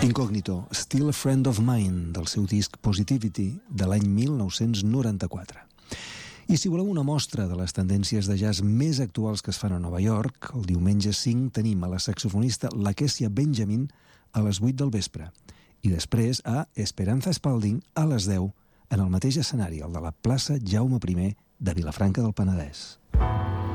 Incògnito, Still a Friend of Mine, del seu disc Positivity, de l'any 1994. I si voleu una mostra de les tendències de jazz més actuals que es fan a Nova York, el diumenge 5 tenim a la saxofonista Lakecia Benjamin a les 8 del vespre i després a Esperanza Spalding a les 10 en el mateix escenari, el de la plaça Jaume I de Vilafranca del Penedès.